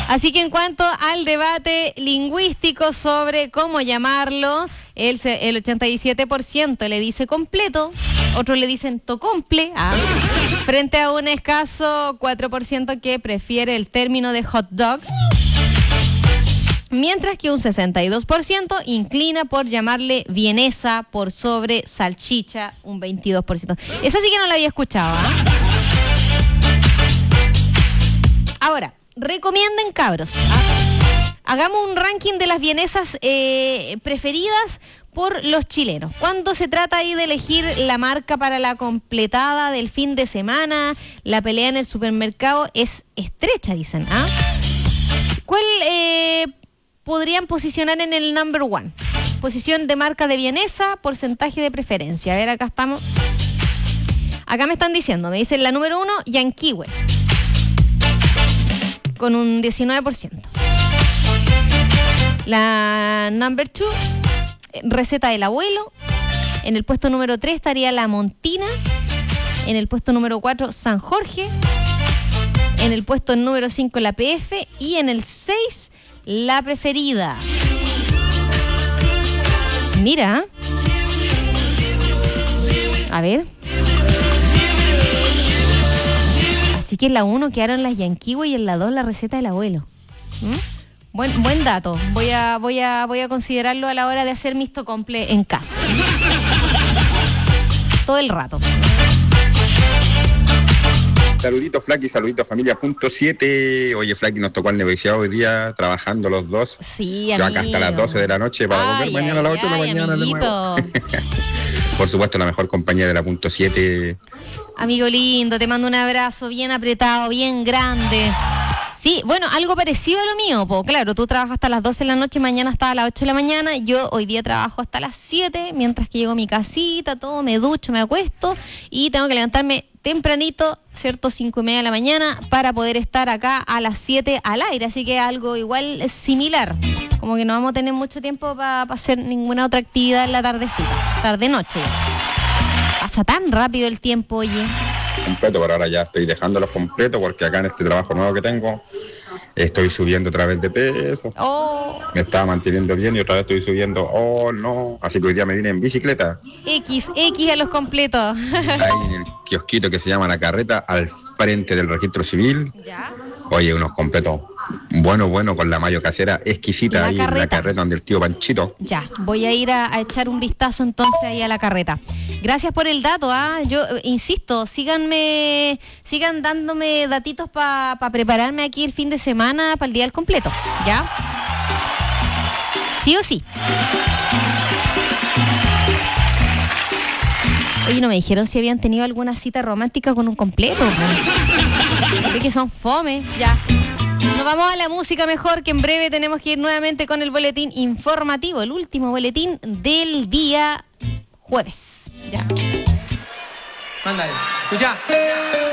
Así que en cuanto al debate lingüístico sobre cómo llamarlo, el 87% le dice completo, otros le dicen tocomple, frente a un escaso 4% que prefiere el término de hot dog, mientras que un 62% inclina por llamarle vienesa por sobre salchicha, un 22%. Esa sí que no la había escuchado, Ahora, recomienden, cabros, hagamos un ranking de las vienesas preferidas por los chilenos. Cuando se trata ahí de elegir la marca para la completada del fin de semana, la pelea en el supermercado es estrecha, dicen. ¿Cuál podrían posicionar en el number one? Posición de marca de vienesa, porcentaje de preferencia. A ver, acá estamos. Acá me están diciendo, me dicen la número 1, Yanquiwe, con un 19%. La number 2, receta del abuelo. En el puesto número 3 estaría la Montina. En el puesto número 4, San Jorge. En el puesto número 5, la PF. Y en el 6, la preferida. Mira. A ver. Así que en la 1 quedaron las Yanquiwe y en la 2 la receta del abuelo. Buen dato. Voy a considerarlo a la hora de hacer mis tocomple en casa. Todo el rato. Saludito Flaky, saludito familia .7. Oye Flaky, nos tocó el negociado hoy día, trabajando los dos. Sí, yo acá hasta las 12 de la noche para volver mañana a las 8 de la mañana de nuevo. Por supuesto, la mejor compañía de la .7. Amigo lindo, te mando un abrazo bien apretado, bien grande. Sí, bueno, algo parecido a lo mío, claro, tú trabajas hasta las 12 de la noche, mañana hasta las 8 de la mañana, yo hoy día trabajo hasta las 7, mientras que llego a mi casita, todo, me ducho, me acuesto y tengo que levantarme tempranito, ¿cierto? 5:30 de la mañana para poder estar acá a las 7 al aire, así que algo igual similar, como que no vamos a tener mucho tiempo para hacer ninguna otra actividad en la tardecita, tarde-noche. Pasa tan rápido el tiempo, oye. Completo, pero ahora ya estoy dejándolos completos porque acá en este trabajo nuevo que tengo estoy subiendo otra vez de peso. Me estaba manteniendo bien y otra vez estoy subiendo. Así que hoy día me vine en bicicleta. X a los completos. Ahí en el kiosquito que se llama La Carreta, al frente del registro civil. ¿Ya? Oye, unos completos bueno, con la mayo casera exquisita ahí en La Carreta donde el tío Panchito. Ya, voy a ir a echar un vistazo entonces ahí a La Carreta. Gracias por el dato, yo insisto, sigan dándome datitos para prepararme aquí el fin de semana para el día del completo, ¿ya? Sí o sí. Oye, no me dijeron si habían tenido alguna cita romántica con un completo. Sé que son fome, ya. Nos vamos a la música mejor, que en breve tenemos que ir nuevamente con el boletín informativo, el último boletín del día jueves. Ya. Mándale. Escucha.